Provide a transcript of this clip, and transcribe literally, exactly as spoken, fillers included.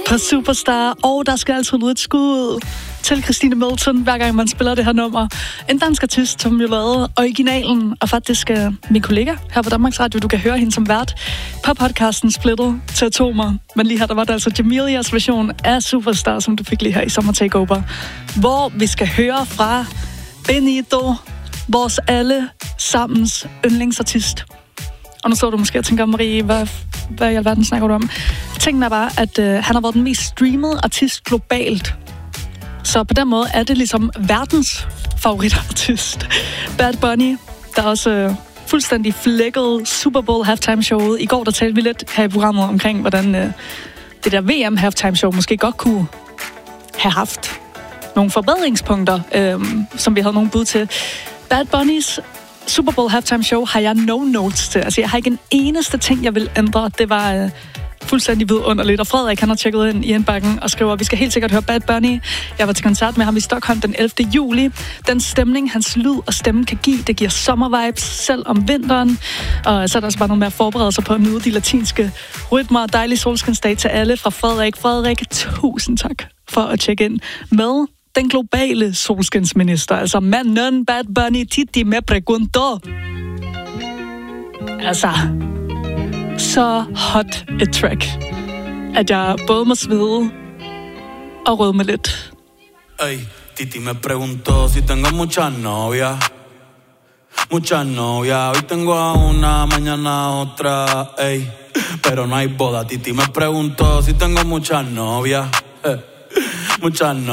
på Superstar, og der skal altid lyde et skud til Christine Milton, hver gang man spiller det her nummer. En dansk artist, som jo lavede originalen, og faktisk uh, min kollega her på Danmarks Radio, du kan høre hende som vært på podcasten Splittet til Atomer. Men lige her, der var der altså Jamilias version af Superstar, som du fik lige her i Summer Takeover, hvor vi skal høre fra Benito, vores alle sammens yndlingsartist. Og nu står du måske og tænker, Marie, hvad, hvad i alverden snakker du om? Tingen er bare, at øh, han har været den mest streamede artist globalt. Så på den måde er det ligesom verdens favoritartist. Bad Bunny, der også øh, fuldstændig flækket Super Bowl halftime showet. I går der talte vi lidt her i programmet omkring, hvordan øh, det der V M halftime show måske godt kunne have haft nogle forbedringspunkter, øh, som vi havde nogle bud til. Bad Bunny's Super Bowl halftime show har jeg no notes til. Altså, jeg har ikke en eneste ting, jeg vil ændre. Det var øh, fuldstændig vidunderligt. Og Frederik, han har tjekket ind i indbakken og skriver, vi skal helt sikkert høre Bad Bunny. Jeg var til koncert med ham i Stockholm den ellevte juli. Den stemning, hans lyd og stemme kan give, det giver sommervibes selv om vinteren. Og så er der også bare noget med at forberede sig på at nyde de latinske rytmer. Dejlig solskinsdag til alle fra Frederik. Frederik, tusind tak for at tjekke ind med den globale solskinsminister, altså manden Bad Bunny, Titi me pregunto. Altså, så hot et track, at jeg både må svede og rødme lidt. Ey, Titi me preguntó si tengo muchas novias. Muchas novias, hoy tengo a una, mañana otra, ey. Pero no hay boda, Titi me preguntó si tengo muchas novias. Eh, muchas novias.